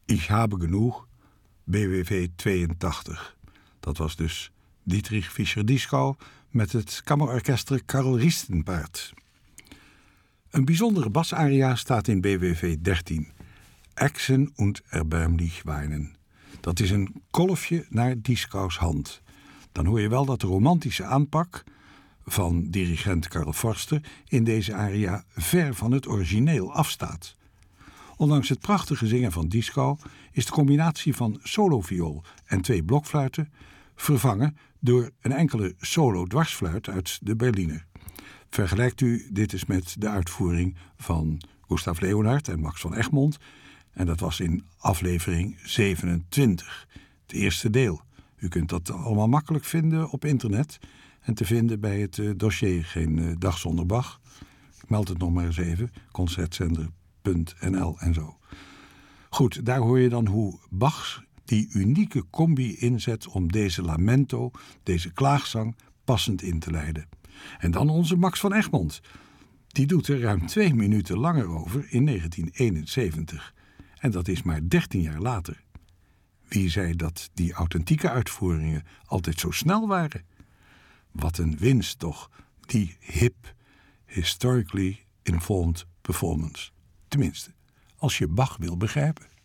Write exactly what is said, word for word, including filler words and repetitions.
Ich habe genug, B W V tweeëntachtig. Dat was dus Dietrich Fischer-Dieskau met het Kammerorkester Karl Riestenpaert. Een bijzondere basaria staat in B W V dertien. Echsen und erbärmlich weinen. Dat is een kolfje naar Dieskau's hand. Dan hoor je wel dat de romantische aanpak van dirigent Karl Forster in deze aria ver van het origineel afstaat. Ondanks het prachtige zingen van Dieskau is de combinatie van soloviool en twee blokfluiten vervangen door een enkele solo-dwarsfluit uit de Berliner. Vergelijkt u dit eens met de uitvoering van Gustav Leonhard en Max van Egmond. En dat was in aflevering zevenentwintig, het eerste deel. U kunt dat allemaal makkelijk vinden op internet en te vinden bij het uh, dossier Geen uh, Dag Zonder Bach. Ik meld het nog maar eens even, concertzender punt n l en zo. Goed, daar hoor je dan hoe Bach die unieke combi inzet om deze lamento, deze klaagzang, passend in te leiden. En dan onze Max van Egmond. Die doet er ruim twee minuten langer over in negentien eenenzeventig. En dat is maar dertien jaar later. Wie zei dat die authentieke uitvoeringen altijd zo snel waren? Wat een winst toch, die hip, historically informed performance. Tenminste, als je Bach wil begrijpen.